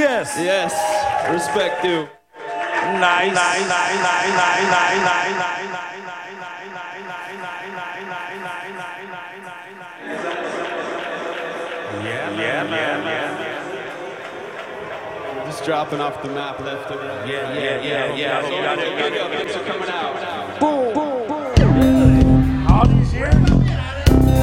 Yes. Yes. Respect you. Nice. Yeah. Just dropping off the map left and right. Yeah. Thanks for coming out. Boom.